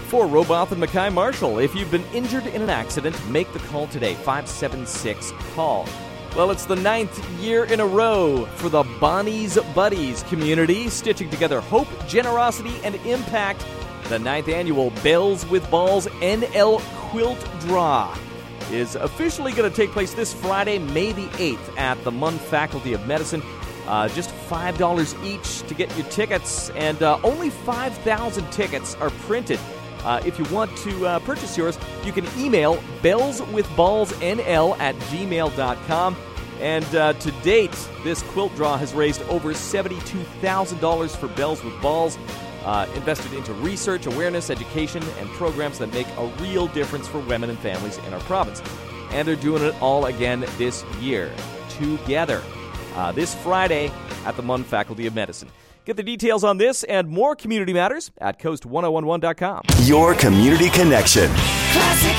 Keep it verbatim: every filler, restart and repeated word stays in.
for Roboth and Mackay Marshall. If you've been injured in an accident, make the call today, five seven six, call. Well, it's the ninth year in a row for the Bonnie's Buddies community, stitching together hope, generosity, and impact. The ninth annual Bells with Balls N L Quilt Draw is officially going to take place this Friday, May the eighth, at the Munn Faculty of Medicine. Uh, just five dollars each to get your tickets, and uh, only five thousand tickets are printed. Uh, if you want to uh, purchase yours, you can email bellswithballsnl at gmail dot com. And uh, to date, this quilt draw has raised over seventy-two thousand dollars for Bells with Balls, uh, invested into research, awareness, education, and programs that make a real difference for women and families in our province. And they're doing it all again this year, together, uh, this Friday at the Munn Faculty of Medicine. Get the details on this and more community matters at coast ten eleven dot com. Your community connection. Classic